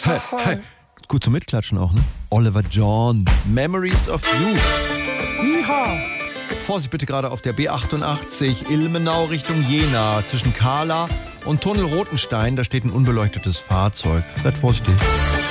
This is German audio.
Hey, hey. Gut zum Mitklatschen auch, ne? Oliver John, Memories of You. Iha. Vorsicht bitte gerade auf der B88 Ilmenau Richtung Jena. Zwischen Kahla und Tunnel Rotenstein, da steht ein unbeleuchtetes Fahrzeug. Seid vorsichtig.